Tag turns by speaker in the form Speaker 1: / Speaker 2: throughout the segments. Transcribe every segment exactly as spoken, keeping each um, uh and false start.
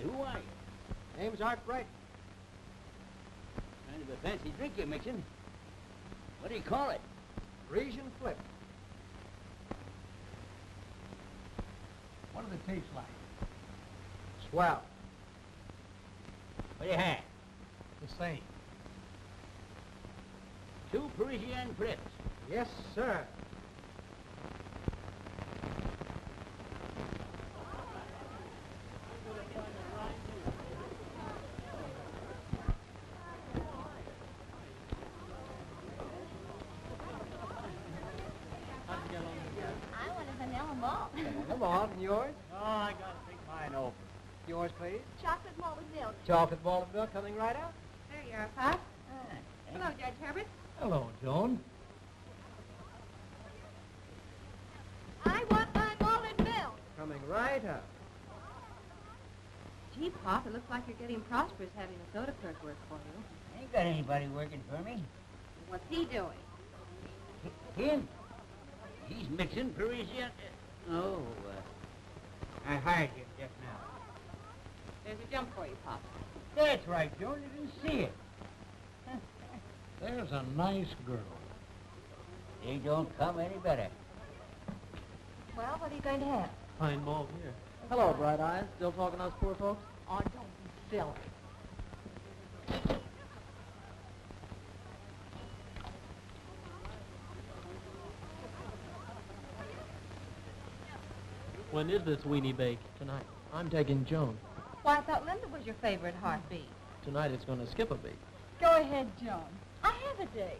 Speaker 1: who are you?
Speaker 2: Name's Art Bright.
Speaker 1: Kind of a fancy drink you're mixing. What do you call it?
Speaker 2: Parisian Flip.
Speaker 3: What do they taste like?
Speaker 2: Swell.
Speaker 1: What do you have?
Speaker 3: The same.
Speaker 1: Two Parisian Flips.
Speaker 2: Yes, sir.
Speaker 4: I want a vanilla malt.
Speaker 2: Come on, and yours?
Speaker 3: Oh, I gotta think mine over.
Speaker 2: Yours, please.
Speaker 4: Chocolate malt with milk.
Speaker 2: Chocolate malted milk coming right out.
Speaker 4: There you are, Pop. Hello, Judge Herbert.
Speaker 3: Hello, Joan.
Speaker 4: I want my malted milk.
Speaker 2: Coming right up.
Speaker 5: Gee, Pop, it looks like you're getting prosperous having a soda clerk work for you.
Speaker 1: I ain't got anybody working for me.
Speaker 5: What's he doing?
Speaker 1: Him? He's mixing Parisian... Uh, oh, uh, I hired him just now.
Speaker 5: There's a jump for you, Pop.
Speaker 1: That's right, Joan. You didn't see it.
Speaker 3: There's a nice girl.
Speaker 1: They don't come any better.
Speaker 5: Well, what are you going to have?
Speaker 2: Fine malt here. Hello, Bright Eyes. Still talking to us poor folks?
Speaker 5: Oh, don't be silly.
Speaker 2: When is this weenie bake? Tonight. I'm taking Joan.
Speaker 5: Why, I thought Linda was your favorite heartbeat.
Speaker 2: Tonight it's going to skip a beat.
Speaker 5: Go ahead, Joan. I have a date.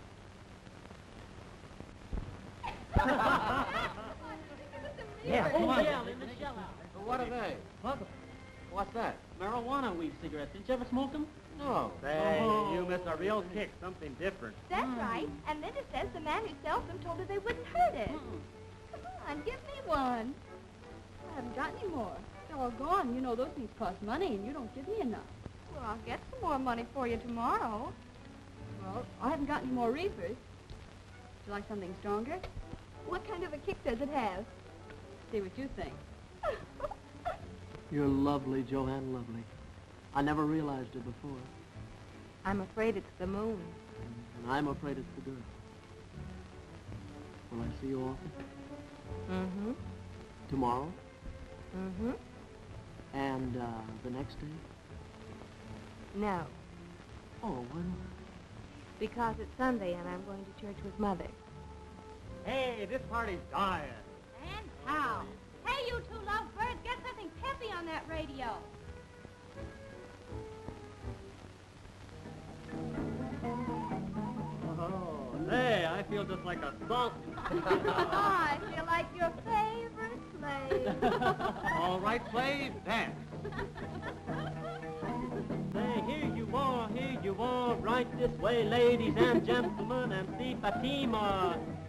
Speaker 1: Yeah, come on.
Speaker 2: What are they?
Speaker 6: What?
Speaker 2: What's that?
Speaker 6: Marijuana weed cigarettes. Didn't you ever smoke them?
Speaker 2: No.
Speaker 6: Say, oh. You missed a real kick. Something different.
Speaker 4: That's right. And Linda says the man who sells them told her they wouldn't hurt it. Come on, give me one.
Speaker 7: I haven't got any more. They're all gone. You know those things cost money, and you don't give me enough.
Speaker 4: Well, I'll get some more money for you tomorrow.
Speaker 7: Well, I haven't got any more reefers. Would you like something stronger?
Speaker 4: What kind of a kick does it have?
Speaker 7: See what you think.
Speaker 2: You're lovely, Joanne, lovely. I never realized it before.
Speaker 5: I'm afraid it's the moon.
Speaker 2: And I'm afraid it's the girl. Will I see you often?
Speaker 5: Mm-hmm.
Speaker 2: Tomorrow?
Speaker 5: Mm-hmm.
Speaker 2: And, uh, the next day?
Speaker 5: No,
Speaker 2: Oh, why not?
Speaker 5: because it's Sunday and I'm going to church with Mother.
Speaker 6: Hey, this party's dying.
Speaker 4: And how? Hey, you two lovebirds, get something peppy on that radio.
Speaker 6: Oh, hey, I feel just like a salt.
Speaker 4: I feel like your favorite slave.
Speaker 6: All right, slave, dance. Hey, here you are, here you are, right this way, ladies and gentlemen, and see Fatima.